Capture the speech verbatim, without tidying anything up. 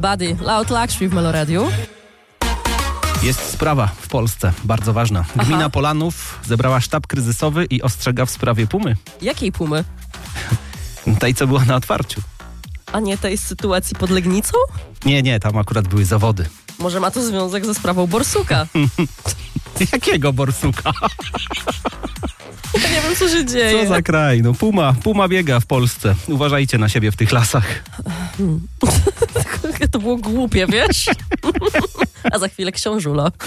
Buddy, Loud Luxury w Meloradiu. Jest sprawa w Polsce, bardzo ważna. Gmina Aha. Polanów zebrała sztab kryzysowy i ostrzega w sprawie pumy. Jakiej pumy? Tej, co była na otwarciu. A nie tej sytuacji pod Legnicą? Nie, nie, tam akurat były zawody. Może ma to związek ze sprawą Borsuka? Jakiego borsuka? Ja nie wiem, co się dzieje. Co za kraj? No puma, puma biega w Polsce. Uważajcie na siebie w tych lasach. To było głupie, wiesz? A za chwilę książula.